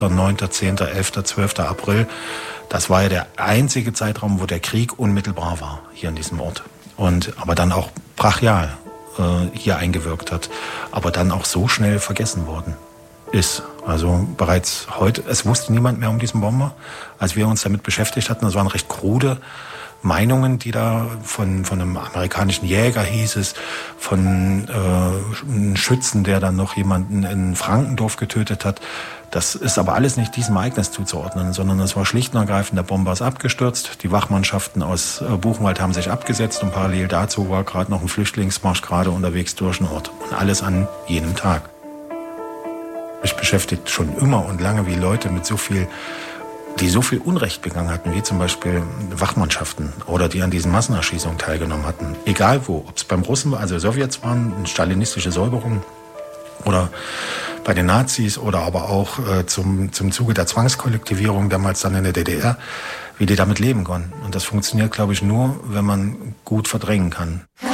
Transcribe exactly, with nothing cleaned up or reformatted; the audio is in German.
neunter, zehnter, elfter, zwölfter April, das war ja der einzige Zeitraum, wo der Krieg unmittelbar war, hier in diesem Ort. Und aber dann auch brachial äh, hier eingewirkt hat, aber dann auch so schnell vergessen worden ist. Also bereits heute, es wusste niemand mehr um diesen Bomber. Als wir uns damit beschäftigt hatten, das waren recht krude Meinungen, die da von, von einem amerikanischen Jäger hieß es, von äh, einem Schützen, der dann noch jemanden in Frankendorf getötet hat. Das ist aber alles nicht diesem Ereignis zuzuordnen, sondern es war schlicht und ergreifend, der Bomber ist abgestürzt. Die Wachmannschaften aus äh, Buchenwald haben sich abgesetzt und parallel dazu war gerade noch ein Flüchtlingsmarsch gerade unterwegs durch den Ort. Und alles an jenem Tag. Mich beschäftigt schon immer und lange, wie Leute mit so viel, die so viel Unrecht begangen hatten, wie zum Beispiel Wachmannschaften oder die an diesen Massenerschießungen teilgenommen hatten. Egal wo, ob es beim Russen, also Sowjets waren, eine stalinistische Säuberung oder bei den Nazis oder aber auch äh, zum, zum Zuge der Zwangskollektivierung damals dann in der D D R, wie die damit leben konnten. Und das funktioniert, glaube ich, nur, wenn man gut verdrängen kann.